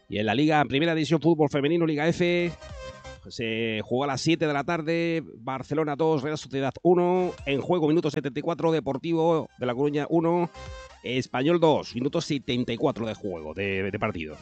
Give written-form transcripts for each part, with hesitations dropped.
Y en la Liga, en Primera División Fútbol Femenino, Liga F, se jugó a las 7 de la tarde. Barcelona 2, Real Sociedad 1. En juego, minuto 74, Deportivo de La Coruña 1. Español 2, minuto 74 de juego, de partido.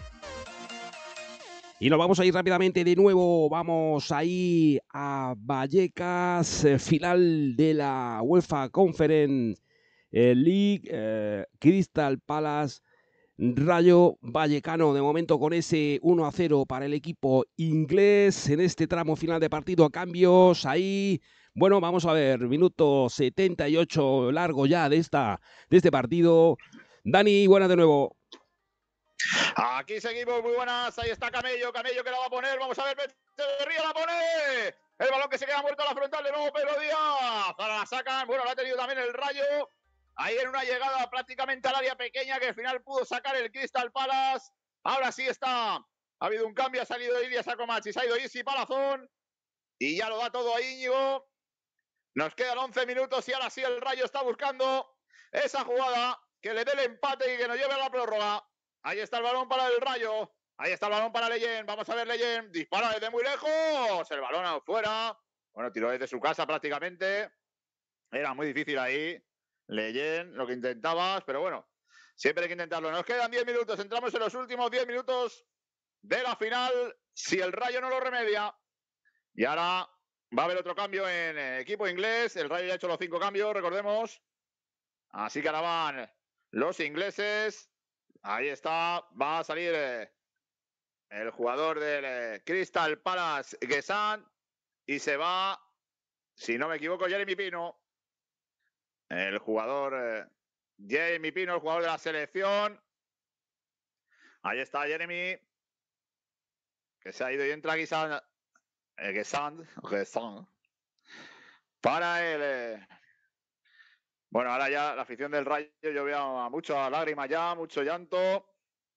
Y nos vamos a ir rápidamente de nuevo. Vamos ahí a Vallecas, final de la UEFA Conference League, Crystal Palace, Rayo Vallecano, de momento con ese 1-0 para el equipo inglés en este tramo final de partido. Cambios ahí. Bueno, vamos a ver, minuto 78 largo ya de este partido. Dani, buenas de nuevo. Aquí seguimos, muy buenas. Ahí está Camello que la va a poner. Vamos a ver, Echeverría la pone. El balón que se queda muerto a la frontal de nuevo, Pedro Díaz. Ahora la sacan. Bueno, la ha tenido también el Rayo. Ahí en una llegada prácticamente al área pequeña que al final pudo sacar el Crystal Palace. Ahora sí está. Ha habido un cambio, ha salido Ilias Sacomachi, se ha ido Isi Palazón. Y ya lo da todo a Íñigo. Nos quedan 11 minutos y ahora sí el Rayo está buscando esa jugada que le dé el empate y que nos lleve a la prórroga. Ahí está el balón para el Rayo. Ahí está el balón para Leyen. Vamos a ver Leyen. Dispara desde muy lejos. El balón afuera. Bueno, tiró desde su casa prácticamente. Era muy difícil ahí. Leyen, lo que intentabas, pero bueno, siempre hay que intentarlo. Nos quedan 10 minutos. Entramos en los últimos 10 minutos de la final. Si el Rayo no lo remedia. Y ahora va a haber otro cambio en equipo inglés. El Rayo ya ha hecho los 5 cambios, recordemos. Así que ahora van los ingleses. Ahí está, va a salir el jugador del Crystal Palace, Guessant, y se va, si no me equivoco, Jeremy Pino. El jugador Jeremy Pino, el jugador de la selección. Ahí está Jeremy, que se ha ido y entra Guessant. Guessant. Para el... Bueno, ahora ya la afición del Rayo, yo veo a muchas lágrimas ya, mucho llanto.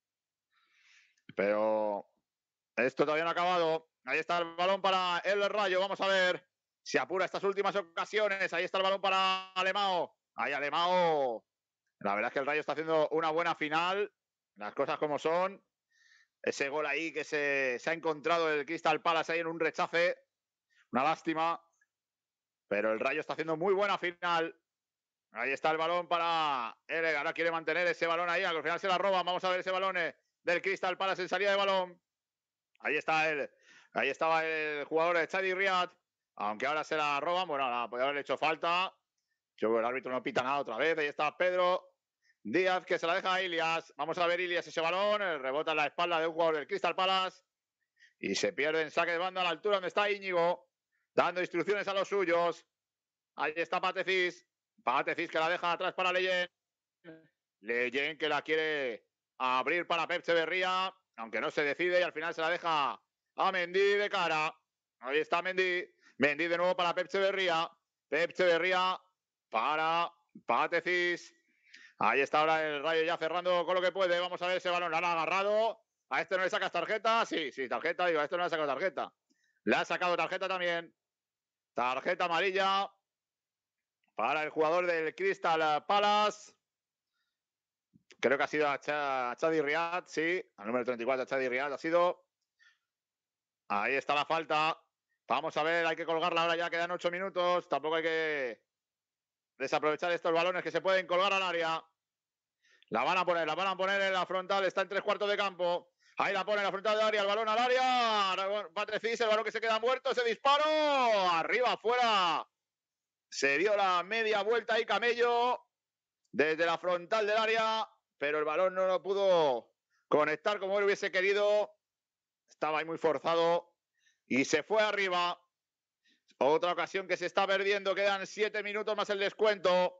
Pero esto todavía no ha acabado. Ahí está el balón para el Rayo. Vamos a ver si apura estas últimas ocasiones. Ahí está el balón para Alemão. Ahí Alemão. La verdad es que el Rayo está haciendo una buena final. Las cosas como son. Ese gol ahí que se ha encontrado el Crystal Palace ahí en un rechace. Una lástima. Pero el Rayo está haciendo muy buena final. Ahí está el balón para Ele. Ahora quiere mantener ese balón ahí. Al final se la roba. Vamos a ver ese balón del Crystal Palace en salida de balón. Ahí estaba el jugador de Chadi Riyad. Aunque ahora se la roban. Bueno, la podría haber hecho falta. Yo creo que el árbitro no pita nada otra vez. Ahí está Pedro Díaz que se la deja a Ilias. Vamos a ver Ilias ese balón. Rebota en la espalda de un jugador del Crystal Palace. Y se pierde en saque de banda a la altura donde está Íñigo. Dando instrucciones a los suyos. Ahí está Patecis. Patecis que la deja atrás para Leyen. Leyen que la quiere abrir para Pep Echeverría, aunque no se decide y al final se la deja a Mendy de cara. Ahí está Mendy. Mendy de nuevo para Pep Echeverría. Pep Echeverría para Patecis. Ahí está ahora el Rayo ya cerrando con lo que puede. Vamos a ver ese balón. La han agarrado. A este no le sacas tarjeta. Sí, tarjeta. Digo, a este no le ha sacado tarjeta. Le ha sacado tarjeta también. Tarjeta amarilla para el jugador del Crystal Palace. Creo que ha sido a Chadi Riyad, sí. Al número 34, Chadi Riyad ha sido. Ahí está la falta. Vamos a ver, hay que colgarla ahora ya, quedan 8 minutos. Tampoco hay que desaprovechar estos balones que se pueden colgar al área. La van a poner en la frontal, está en 3/4 de campo. Ahí la pone en la frontal del área, el balón al área. Patecis, el balón que se queda muerto, ese disparo. Arriba, afuera. Se dio la media vuelta ahí Camello. Desde la frontal del área. Pero el balón no lo pudo conectar como él hubiese querido. Estaba ahí muy forzado y se fue arriba. Otra ocasión que se está perdiendo. Quedan 7 minutos más el descuento.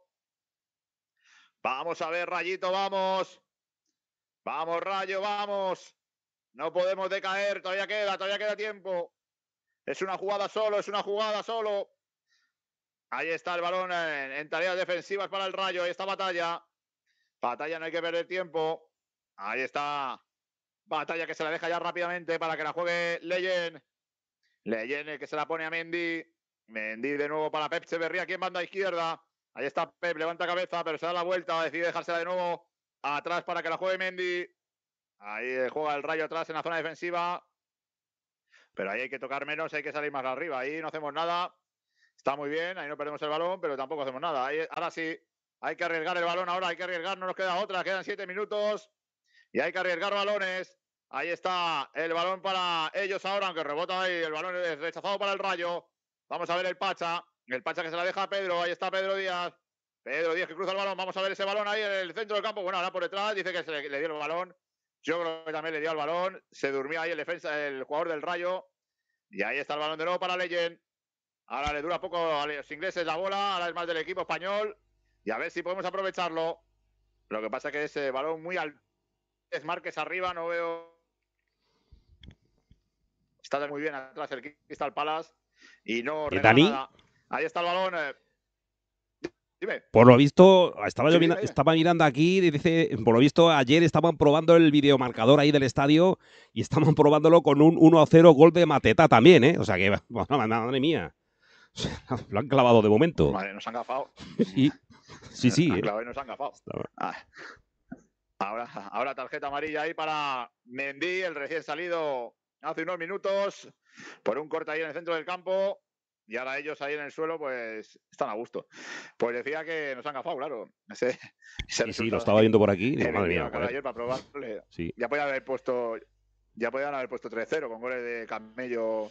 Vamos a ver, Rayito, vamos. Vamos, Rayo, vamos. No podemos decaer, todavía queda tiempo. Es una jugada solo. Ahí está el balón en tareas defensivas para el Rayo. Ahí está Batalla. Batalla, no hay que perder tiempo. Ahí está Batalla que se la deja ya rápidamente para que la juegue Leyen. Leyen que se la pone a Mendy. Mendy de nuevo para Pep Echeverría aquí en banda izquierda. Ahí está Pep, levanta cabeza, pero se da la vuelta. Decide dejársela de nuevo atrás para que la juegue Mendy. Ahí juega el Rayo atrás en la zona defensiva. Pero ahí hay que tocar menos, hay que salir más arriba. Ahí no hacemos nada. Está muy bien, ahí no perdemos el balón, pero tampoco hacemos nada. Ahí, ahora sí, hay que arriesgar el balón ahora, hay que arriesgar, no nos queda otra. Quedan 7 minutos y hay que arriesgar balones. Ahí está el balón para ellos ahora, aunque rebota ahí. El balón es rechazado para el Rayo. Vamos a ver el Pacha que se la deja a Pedro. Ahí está Pedro Díaz. Pedro Díaz que cruza el balón. Vamos a ver ese balón ahí en el centro del campo. Bueno, ahora por detrás dice que le dio el balón. Yo creo que también le dio el balón. Se durmió ahí el defensa, el jugador del Rayo. Y ahí está el balón de nuevo para Legend. Ahora le dura poco a los ingleses la bola. Ahora es más del equipo español. Y a ver si podemos aprovecharlo. Lo que pasa es que ese balón muy al... Es Márquez arriba, no veo... Está muy bien atrás el Crystal Palace. Y no regala nada. Ahí está el balón. Dime. Por lo visto, estaba mirando aquí, dice, por lo visto ayer estaban probando el videomarcador ahí del estadio y estaban probándolo con un 1-0 gol de Mateta también, ¿eh? O sea que, bueno, madre mía, lo han clavado de momento. Madre, nos han gafado. Sí. Han clavado y nos han gafado. Ahora tarjeta amarilla ahí para Mendy, el recién salido hace unos minutos, por un corte ahí en el centro del campo. Y ahora ellos ahí en el suelo, pues, están a gusto. Pues decía que nos han gafado, claro. Sí, lo estaba viendo por aquí. Digo, madre mía. Ayer para probarle. Sí. Ya podían haber puesto 3-0 con goles de Camello,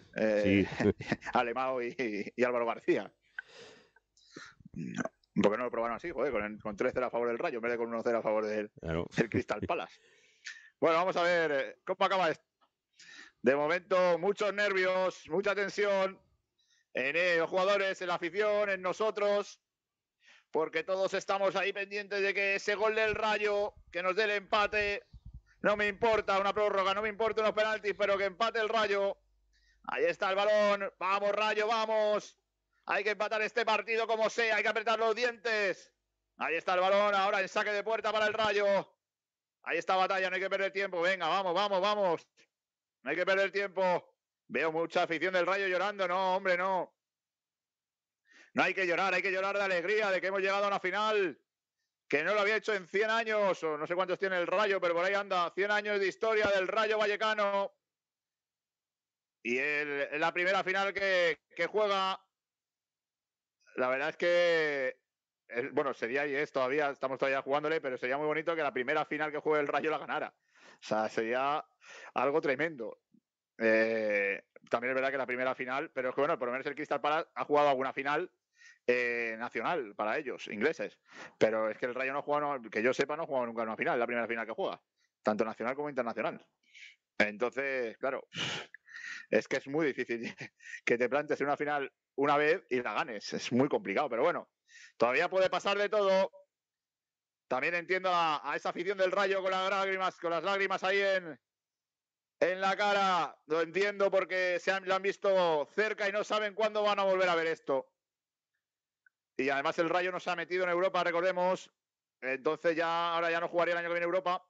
Alemão y Álvaro García. ¿Por qué no lo probaron así? Joder, con 3-0 a favor del Rayo, en vez de con 1-0 a favor del Crystal Palace. Bueno, vamos a ver cómo acaba esto. De momento, muchos nervios, mucha tensión en los jugadores, en la afición, en nosotros, porque todos estamos ahí pendientes de que ese gol del Rayo, que nos dé el empate, no me importa una prórroga, no me importa unos penaltis, pero que empate el Rayo. Ahí está el balón, vamos Rayo, vamos. Hay que empatar este partido como sea, hay que apretar los dientes. Ahí está el balón, ahora en saque de puerta para el Rayo. Ahí está Batalla, no hay que perder tiempo, venga, vamos. No hay que perder tiempo. Veo mucha afición del Rayo llorando. No, hombre, no. No hay que llorar de alegría de que hemos llegado a una final que no lo había hecho en 100 años, o no sé cuántos tiene el Rayo, pero por ahí anda. 100 años de historia del Rayo Vallecano. Y la primera final que juega, la verdad es que, bueno, sería y es todavía, estamos todavía jugándole, pero sería muy bonito que la primera final que juegue el Rayo la ganara. O sea, sería algo tremendo. También es verdad que la primera final, pero es que bueno, por lo menos el Crystal Palace ha jugado alguna final nacional para ellos, ingleses. Pero es que el Rayo no ha jugado, que yo sepa, no ha jugado nunca en una final, la primera final que juega, tanto nacional como internacional. Entonces, claro, es que es muy difícil que te plantes en una final una vez y la ganes. Es muy complicado, pero bueno, todavía puede pasar de todo. También entiendo a esa afición del Rayo con las lágrimas ahí en la cara. Lo entiendo porque lo han visto cerca y no saben cuándo van a volver a ver esto. Y además el Rayo no se ha metido en Europa, recordemos. Entonces ahora ya no jugaría el año que viene Europa.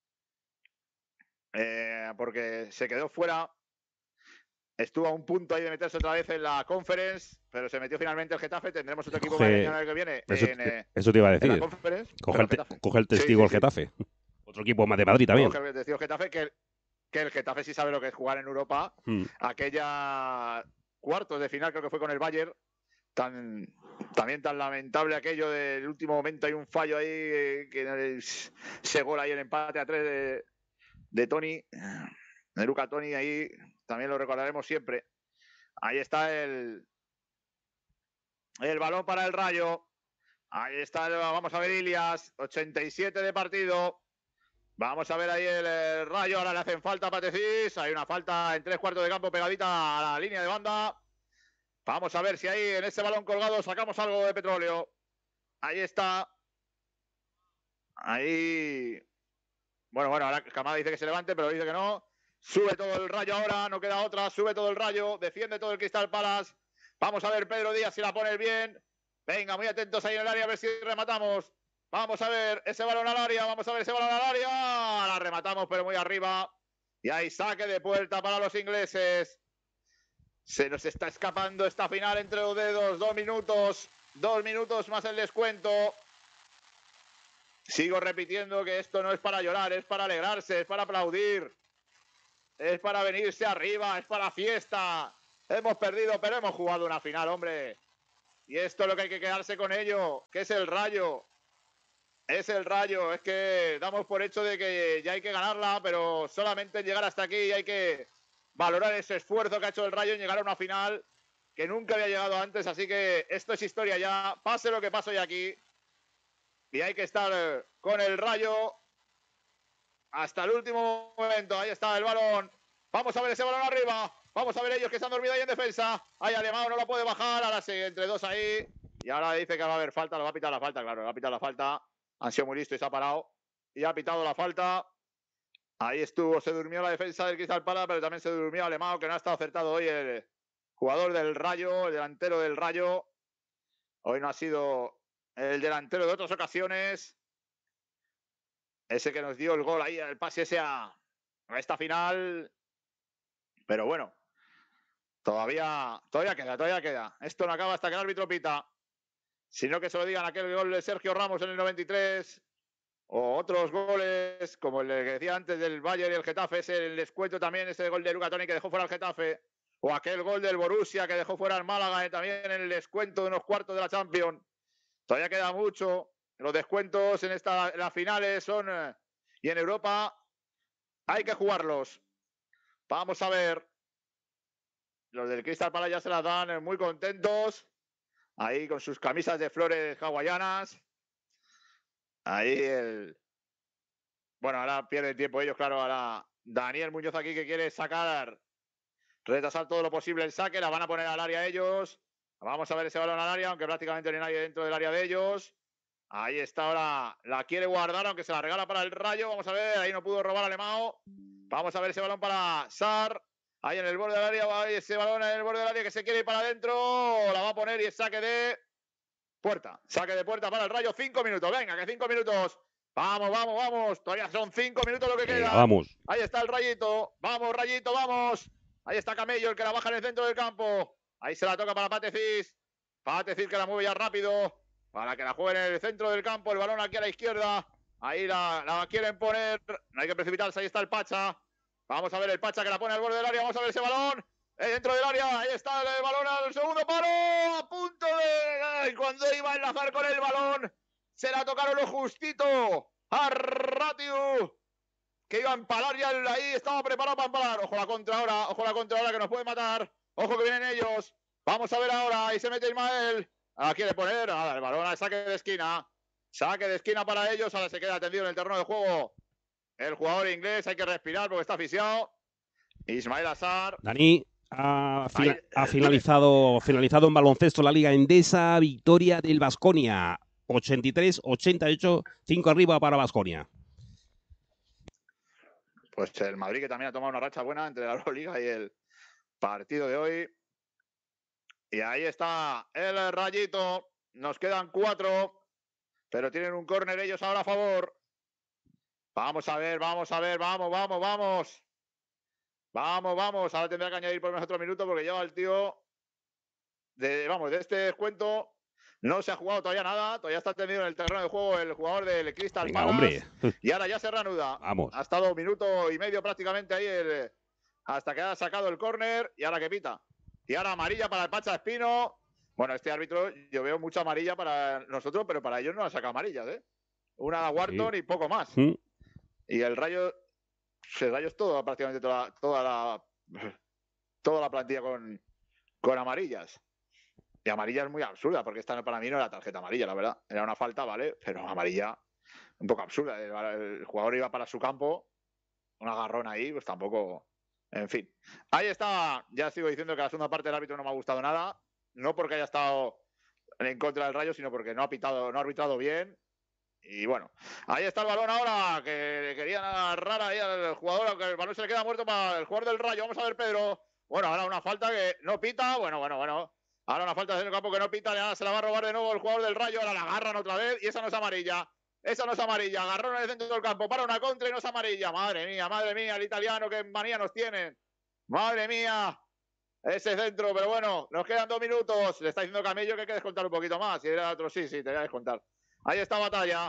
Porque se quedó fuera. Estuvo a un punto ahí de meterse otra vez en la Conference, pero se metió finalmente el Getafe. Tendremos otro equipo el año que viene. Eso te iba a decir. Coge el testigo el Getafe. Otro equipo más de Madrid también. Coge el testigo Getafe, que el Getafe sí sabe lo que es jugar en Europa. Aquella cuartos de final creo que fue con el Bayern. También tan lamentable aquello del último momento. Hay un fallo ahí, que ese gol ahí, el empate a 3 de Toni. De Luca Toni ahí. También lo recordaremos siempre. Ahí está el balón para el Rayo. Ahí está, vamos a ver Ilias, 87 de partido. Vamos a ver ahí el Rayo. Ahora le hacen falta a Patecís. Hay una falta en 3/4 de campo pegadita a la línea de banda. Vamos a ver si ahí en ese balón colgado sacamos algo de petróleo. Ahí está. Ahí. Bueno, ahora Camada dice que se levante, pero dice que no. Sube todo el Rayo ahora, no queda otra. Sube todo el Rayo, defiende todo el Crystal Palace. Vamos a ver Pedro Díaz si la pone bien. Venga, muy atentos ahí en el área a ver si rematamos. Vamos a ver ese balón al área, La rematamos, pero muy arriba. Y ahí saque de puerta para los ingleses. Se nos está escapando esta final entre los dedos. 2 minutos. 2 minutos más el descuento. Sigo repitiendo que esto no es para llorar, es para alegrarse, es para aplaudir. Es para venirse arriba, es para fiesta. Hemos perdido, pero hemos jugado una final, hombre. Y esto es lo que hay que quedarse con ello, que es el Rayo. Es el Rayo, es que damos por hecho de que ya hay que ganarla, pero solamente llegar hasta aquí hay que valorar ese esfuerzo que ha hecho el Rayo en llegar a una final que nunca había llegado antes, así que esto es historia ya, pase lo que pase hoy aquí, y hay que estar con el Rayo hasta el último momento. Ahí está el balón, vamos a ver ese balón arriba, vamos a ver ellos que se han dormido ahí en defensa, ahí Alemão no la puede bajar, ahora sí, entre dos ahí, y ahora dice que va a haber falta, lo va a pitar la falta, claro, va a pitar la falta. Han sido muy listos y se ha parado. Y ha pitado la falta. Ahí estuvo, se durmió la defensa del Crystal Palace, pero también se durmió Alemão, que no ha estado acertado hoy el jugador del Rayo, el delantero del Rayo. Hoy no ha sido el delantero de otras ocasiones. Ese que nos dio el gol ahí, el pase ese a esta final. Pero bueno, todavía queda. Esto no acaba hasta que el árbitro pita. Sino que se lo digan aquel gol de Sergio Ramos en el 93. O otros goles, como el que decía antes del Bayern y el Getafe, ese el descuento también, ese gol de Luca Toni que dejó fuera al Getafe, o aquel gol del Borussia que dejó fuera al Málaga también en el descuento de unos cuartos de la Champions. Todavía queda mucho. Los descuentos en las finales son, y en Europa hay que jugarlos. Vamos a ver. Los del Crystal Palace ya se las dan muy contentos. Ahí con sus camisas de flores hawaianas. Ahí el... Bueno, ahora pierde tiempo ellos, claro. Ahora Daniel Muñoz aquí que quiere sacar, retrasar todo lo posible el saque. La van a poner al área ellos. Vamos a ver ese balón al área, aunque prácticamente no hay nadie dentro del área de ellos. Ahí está ahora. La quiere guardar, aunque se la regala para el Rayo. Vamos a ver, ahí no pudo robar Alemão. Vamos a ver ese balón para Sarr. Ahí en el borde del área, ahí ese balón en el borde del área que se quiere ir para adentro. La va a poner y es saque de puerta. Saque de puerta para el Rayo. 5 minutos. Venga, que 5 minutos. Vamos, vamos, vamos. Todavía son 5 minutos lo que queda. Vamos. Ahí está el Rayito. Vamos, Rayito, vamos. Ahí está Camello, el que la baja en el centro del campo. Ahí se la toca para Patecis. Patecis que la mueve ya rápido. Para que la juegue en el centro del campo. El balón aquí a la izquierda. Ahí la quieren poner. No hay que precipitarse. Ahí está el Pacha. Vamos a ver el Pacha que la pone al borde del área. Vamos a ver ese balón. Dentro del área. Ahí está el balón al segundo palo. A punto de... Cuando iba a enlazar con el balón. Se la tocaron lo justito a Ratiu, que iba a empalar ya ahí, estaba preparado para empalar. Ojo la contra ahora que nos puede matar. Ojo que vienen ellos. Vamos a ver ahora, ahí se mete Ismael. Ahora quiere poner, el balón al saque de esquina. Saque de esquina para ellos, ahora se queda tendido en el terreno de juego. El jugador inglés, hay que respirar porque está asfixiado. Ismael Assar. Dani, ha finalizado en baloncesto la Liga Endesa, victoria del Baskonia. 83-88, 5 arriba para Baskonia. Pues el Madrid que también ha tomado una racha buena entre la Euroliga y el partido de hoy. Y ahí está el Rayito. Nos quedan 4, pero tienen un córner ellos ahora a favor. Vamos a ver, vamos. Vamos. Ahora tendrá que añadir por menos otro minuto porque lleva el tío de este descuento. No se ha jugado todavía nada, todavía está tendido en el terreno de juego el jugador del Crystal Palace. Hombre. Y ahora ya se reanuda. Vamos. Ha estado 1 minuto y medio prácticamente ahí hasta que ha sacado el córner y ahora que pita. Y ahora amarilla para el Pacha Espino. Bueno, este árbitro, yo veo mucha amarilla para nosotros, pero para ellos no ha sacado amarillas, ¿eh? Una a Wharton y poco más. Sí. Y el Rayo es todo, prácticamente toda la plantilla con amarillas. Y amarilla es muy absurda, porque esta para mí no era tarjeta amarilla, la verdad. Era una falta, ¿vale? Pero amarilla un poco absurda. El jugador iba para su campo, un agarrón ahí, pues tampoco... En fin. Ahí está, ya sigo diciendo que la segunda parte del árbitro no me ha gustado nada. No porque haya estado en contra del Rayo, sino porque no ha arbitrado bien. Y bueno, ahí está el balón ahora, que querían agarrar ahí al jugador, aunque el balón se le queda muerto para el jugador del Rayo. Vamos a ver, Pedro. Bueno, ahora una falta que no pita, bueno. Ahora una falta en el campo que no pita, ahora se la va a robar de nuevo el jugador del Rayo, ahora la agarran otra vez y esa no es amarilla. Agarrón en el centro del campo para una contra y no es amarilla. Madre mía, el italiano, qué manía nos tienen. Madre mía, ese centro, pero bueno, nos quedan 2 minutos. Le está diciendo Camello que hay que descontar un poquito más. Si era otro, sí, te voy a descontar. Ahí está Batalla.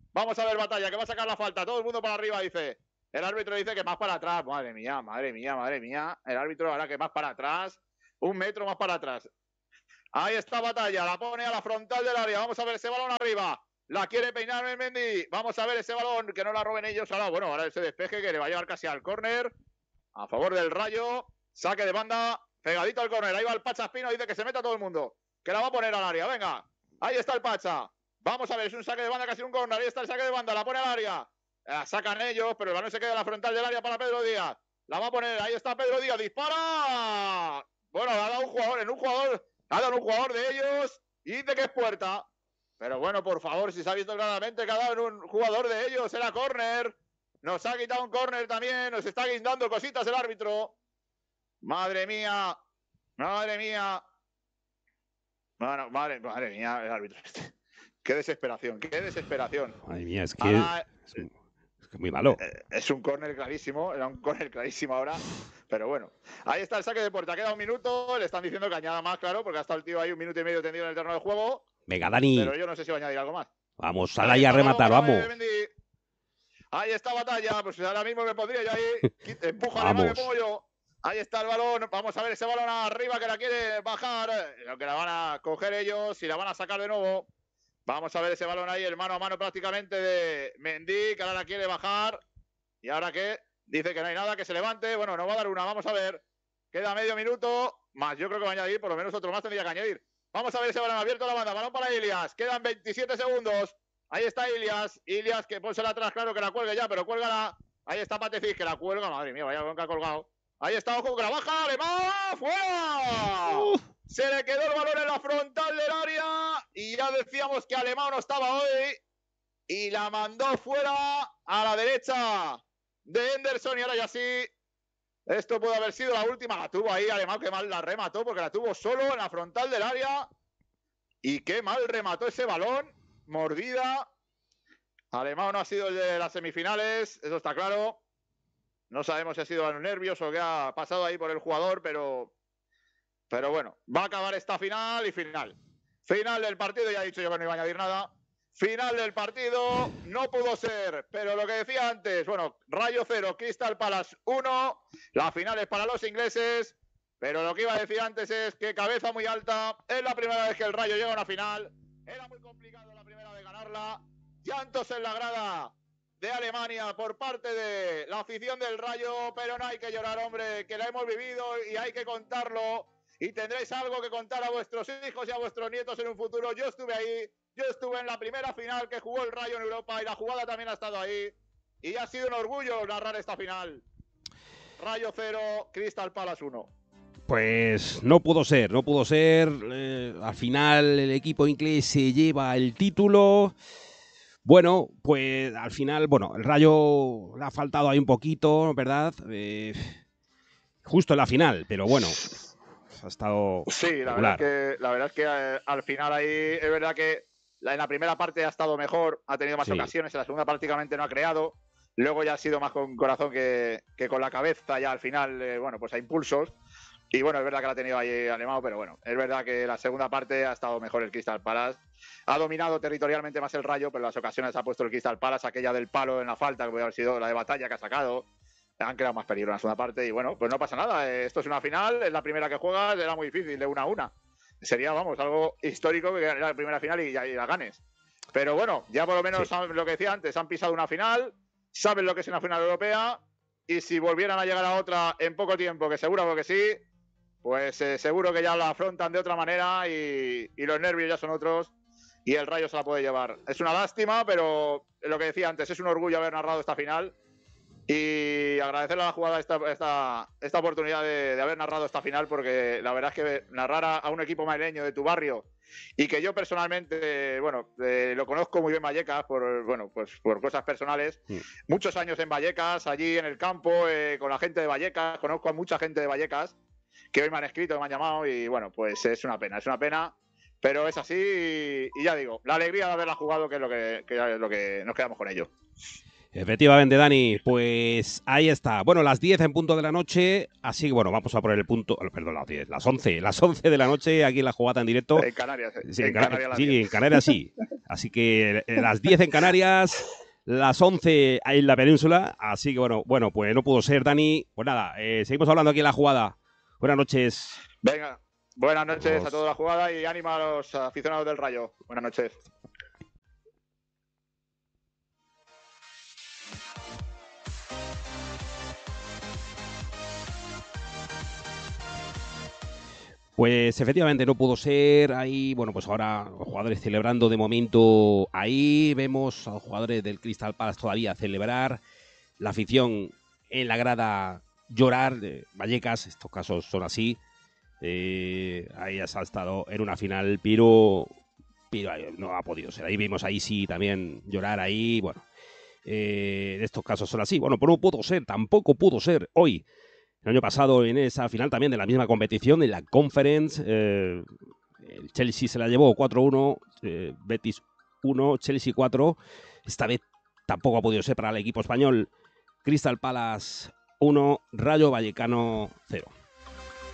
Vamos a ver Batalla, que va a sacar la falta. Todo el mundo para arriba, dice. El árbitro dice que más para atrás. Madre mía, madre mía, madre mía. El árbitro hará que más para atrás. 1 metro más para atrás. Ahí está Batalla, la pone a la frontal del área. Vamos a ver ese balón arriba. La quiere peinar Mendy. Vamos a ver ese balón, que no la roben ellos. Ahora, bueno, ahora ese despeje que le va a llevar casi al córner. A favor del Rayo. Saque de banda, pegadito al córner. Ahí va el Pacha Espino, dice que se meta todo el mundo. Que la va a poner al área, venga. Ahí está el Pacha. Vamos a ver, es un saque de banda, casi un córner. Ahí está el saque de banda, la pone al área. La sacan ellos, pero el balón se queda en la frontal del área para Pedro Díaz. La va a poner, ahí está Pedro Díaz, dispara. Bueno, ha dado un jugador, ha dado un jugador de ellos y dice que es puerta. Pero bueno, por favor, si se ha visto claramente que ha dado un jugador de ellos, era córner. Nos ha quitado un córner también, nos está guindando cositas el árbitro. Madre mía, madre mía. Bueno, madre mía, el árbitro. Qué desesperación, qué desesperación. Madre mía, es que Ahora, es muy malo. Es un córner clarísimo, era un córner clarísimo ahora. Pero bueno, ahí está el saque de puerta. Queda 1 minuto, le están diciendo que añada más, claro, porque ha estado el tío ahí 1 minuto y medio tendido en el terreno de juego. Venga, Dani. Pero yo no sé si va a añadir algo más. Vamos, sal ahí a rematar, vamos. Ahí está Batalla, pues ahora mismo me pondría yo ahí. Empuja, me pongo yo. Ahí está el balón, vamos a ver ese balón arriba que la quiere bajar, lo que la van a coger ellos y la van a sacar de nuevo. Vamos a ver ese balón ahí, el mano a mano prácticamente de Mendy, que ahora la quiere bajar. ¿Y ahora qué? Dice que no hay nada, que se levante. Bueno, no va a dar una, vamos a ver. Queda medio minuto, más yo creo que va a añadir, por lo menos otro más tendría que añadir. Vamos a ver ese balón abierto a la banda, balón para Ilias. Quedan 27 segundos. Ahí está Ilias, que pónsela atrás, claro que la cuelgue ya, pero cuélgala. Ahí está Patefis, que la cuelga, madre mía, vaya bronca ha colgado. Ahí está, ojo, que la baja, Alemán, ¡fuera! Se le quedó el balón en la frontal del área y ya decíamos que Alemán no estaba hoy y la mandó fuera a la derecha de Henderson y ahora ya sí, esto puede haber sido la última. La tuvo ahí Alemán, que mal la remató porque la tuvo solo en la frontal del área y qué mal remató ese balón, mordida. Alemán no ha sido el de las semifinales, eso está claro. No sabemos si ha sido los nervios o qué ha pasado ahí por el jugador, pero bueno, va a acabar esta final y final. Final del partido, ya he dicho yo que no iba a añadir nada. Final del partido, no pudo ser, pero lo que decía antes, bueno, Rayo 0, Crystal Palace 1, la final es para los ingleses, pero lo que iba a decir antes es que cabeza muy alta, es la primera vez que el Rayo llega a una final, era muy complicado la primera vez ganarla, llantos en la grada de Alemania por parte de la afición del Rayo, pero no hay que llorar, hombre, que la hemos vivido y hay que contarlo y tendréis algo que contar a vuestros hijos y a vuestros nietos en un futuro. Yo estuve ahí, yo estuve en la primera final que jugó el Rayo en Europa y la jugada también ha estado ahí y ha sido un orgullo narrar esta final. Rayo 0, Crystal Palace 1. Pues no pudo ser. Al final el equipo inglés se lleva el título. Bueno, pues al final, el Rayo le ha faltado ahí un poquito, ¿verdad? Justo en la final, pero bueno, ha estado sí, la verdad es que al final ahí es verdad que en la primera parte ha estado mejor, ha tenido más ocasiones, en la segunda prácticamente no ha creado, luego ya ha sido más con corazón que con la cabeza ya al final, pues a impulsos. Y bueno, es verdad que la ha tenido ahí Alemão, pero bueno, es verdad que la segunda parte ha estado mejor el Crystal Palace. Ha dominado territorialmente más el Rayo, pero en las ocasiones ha puesto el Crystal Palace, aquella del palo en la falta, que puede haber sido la de Batalla que ha sacado. Han creado más peligro en la segunda parte y bueno, pues no pasa nada. Esto es una final, es la primera que juegas, era muy difícil, de 1-1. Sería, algo histórico que era la primera final y la ganes. Pero bueno, ya por lo menos lo que decía antes, han pisado una final, saben lo que es una final europea y si volvieran a llegar a otra en poco tiempo, que seguro que sí, pues seguro que ya la afrontan de otra manera y los nervios ya son otros y el Rayo se la puede llevar. Es una lástima, pero lo que decía antes, es un orgullo haber narrado esta final y agradecerle a la jugada esta oportunidad de haber narrado esta final, porque la verdad es que narrar a un equipo madrileño de tu barrio y que yo personalmente, lo conozco muy bien Vallecas por cosas personales, muchos años en Vallecas, allí en el campo, con la gente de Vallecas, conozco a mucha gente de Vallecas que hoy me han escrito, que me han llamado y pues es una pena, pero es así y ya digo, la alegría de haberla jugado, que es lo que nos quedamos con ello. Efectivamente, Dani, pues ahí está. Bueno, las 10 en punto de la noche, así que bueno, vamos a poner el punto, perdón, las 10, las 11 de la noche, aquí en la jugada en directo. En Canarias, Sí, en Canarias las sí, 10. en Canarias sí. Así que las 10 en Canarias, las 11 en la península, así que bueno, pues no pudo ser, Dani. Pues nada, seguimos hablando aquí en la jugada. Buenas noches. Venga, buenas noches Vamos. a toda la jugada y ánimo a los aficionados del Rayo. Buenas noches. Pues efectivamente no pudo ser. Ahí, bueno, pues ahora los jugadores celebrando de momento. Ahí vemos a los jugadores del Crystal Palace todavía celebrar. La afición en la grada llorar. Vallecas, estos casos son así. Ahí ya se ha estado en una final, pero no ha podido ser. Ahí vimos ahí sí también llorar ahí. Bueno, en estos casos son así. Bueno, pero no pudo ser, tampoco pudo ser hoy. El año pasado en esa final también de la misma competición, en la Conference, el Chelsea se la llevó 4-1, Betis 1, Chelsea 4. Esta vez tampoco ha podido ser para el equipo español. Crystal Palace 1, Rayo Vallecano 0.